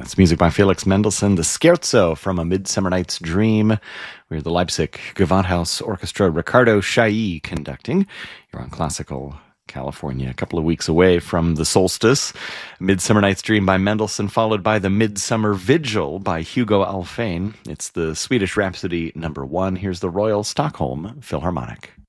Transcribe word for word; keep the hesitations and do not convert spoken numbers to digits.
That's music by Felix Mendelssohn, the Scherzo from A Midsummer Night's Dream. We're the Leipzig Gewandhaus Orchestra, Ricardo Chailly conducting. You're on Classical California, a couple of weeks away from the solstice. Midsummer Night's Dream by Mendelssohn, followed by the Midsummer Vigil by Hugo Alfvén. It's the Swedish Rhapsody number one. Here's the Royal Stockholm Philharmonic.